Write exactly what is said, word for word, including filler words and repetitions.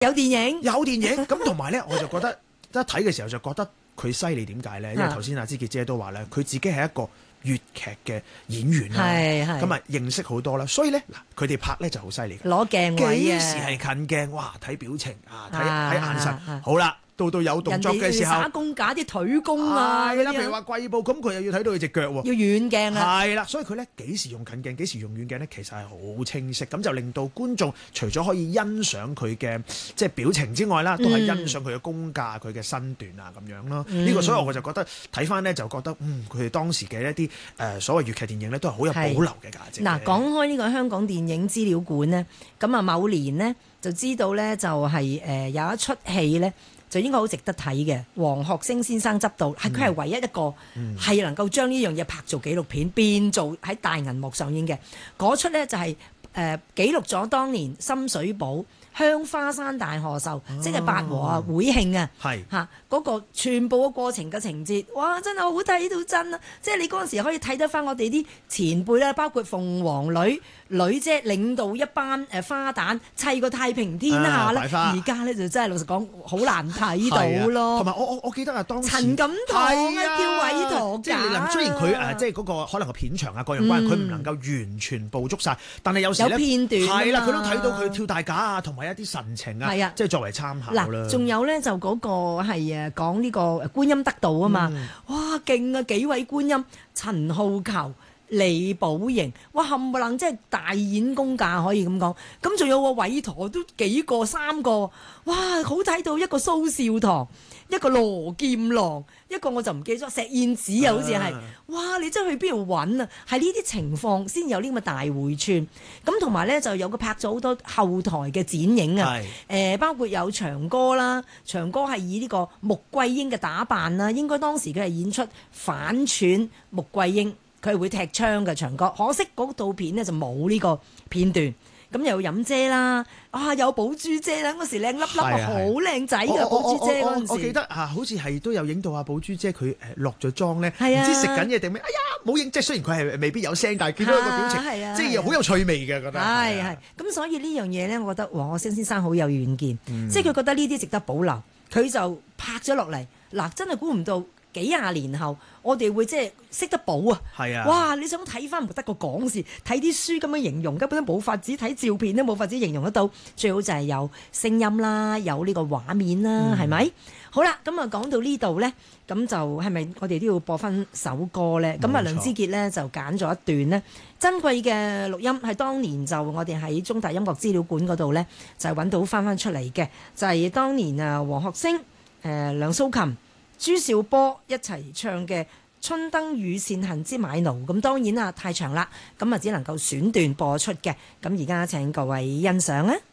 有電影， 有電影咁，同埋咧，我就覺得一睇嘅時候就覺得佢犀利，點解咧？因為頭先阿之傑姐都話咧，佢自己係一個粵劇嘅演員啦，咁啊認識好多啦，所以咧嗱，佢哋拍咧就好犀利嘅， 攞鏡位幾時係近鏡，哇！睇表情啊，睇睇眼神， 啊、 好啦。到到有動作嘅時候， 人哋耍功架啲腿功啊， 係啦，譬如話貴步，咁佢又要睇到佢隻腳喎， 要遠鏡啊， 係啦，所以佢咧幾時用近鏡，幾時用遠鏡咧，其實係好清晰，咁就令到觀眾除咗可以欣賞佢嘅即係表情之外啦，都係欣賞佢嘅功架、佢嘅身段啊咁樣咯。呢、嗯、個所以我就覺得睇翻咧就覺得，嗯，佢哋當時嘅一啲誒、呃、所謂粵劇電影咧，都係好有保留嘅價值。 嗱，講開呢個香港電影資料館咧，咁啊某年呢就知道咧就係、是、誒、呃、有一出戲咧。就應該好值得睇嘅，黃學星先生執導，係佢係唯一一個係能夠將呢樣嘢拍做紀錄片，變做喺大銀幕上映嘅。嗰出呢就係、是、誒、呃、記錄咗當年深水埗香花山大賀壽，哦、即係八和啊會慶啊，係嚇嗰個全部嘅過程嘅情節，哇！真係好睇到真啊！即係你嗰陣時可以睇得翻我哋啲前輩啦，包括鳳凰女女姐領導一班誒花旦砌個太平天下咧，而家咧就真係老實講好難睇到咯。 同埋、啊、我我我記得啊，當時陳錦棠啊叫委託， 即係你能雖然佢誒即係嗰個可能個片長啊各樣關係，佢、嗯、唔能夠完全捕捉晒，但係有時咧有片段係啦，佢、啊、都睇到佢跳大架啊，同埋一啲神情啊，啊即係作為參考啦。嗱， 仲有咧就嗰個係誒講呢個觀音得道啊嘛，嗯、哇勁啊幾位觀音，陳浩球、李寶瑩，哇冚唪唥即係大演功架可以咁講，咁仲有個韋陀都幾個三個，哇好睇到一個蘇少棠，一個羅劍郎，一個我就唔記得咗石燕子啊，好似係，哇你真係去邊度揾啊？係呢啲情況先有呢咁嘅大回串，咁同埋咧就有個拍咗好多後台嘅剪影啊，誒、呃、包括有長歌啦，長歌係以呢個穆桂英嘅打扮啦，應該當時佢係演出反串穆桂英。佢係會踢槍嘅長歌，可惜嗰套片呢就冇呢個片段。咁又有飲姐啦，啊有寶珠姐啦，嗰時靚粒粒啊，好靚仔㗎寶珠姐嗰陣時。 我記得啊，好似係都有影到啊寶珠姐佢誒落咗妝咧，唔知食緊嘢定咩？哎呀冇影，即係雖然佢係未必有聲，但係見到佢個表情，啊、即係好有趣味嘅覺得。 係係，咁所以呢樣嘢咧，我覺得黃學星先生好有遠見，嗯、即係佢覺得呢啲值得保留，佢就拍咗落嚟。嗱，真係估唔到。幾廿年後，我哋會即係識得補啊！係啊！哇！你想睇翻唔得個講字，睇啲書咁樣形容，根本都冇法子睇照片都冇法子形容得到。最好就係有聲音啦，有呢個畫面啦，係咪、嗯？好啦，咁啊講到呢度呢，咁就係咪我哋都要播翻首歌呢？咁啊梁之傑呢，就揀咗一段呢珍貴嘅錄音，係當年就我哋喺中大音樂資料館嗰度呢，就揾到翻翻出嚟嘅，就係、是、當年啊黃學星、誒、呃、梁素琴、朱兆波一齊唱嘅《春燈與善恨之買奴》，咁當然啊太長啦，咁啊只能夠選段播出嘅，咁而家請各位欣賞啊！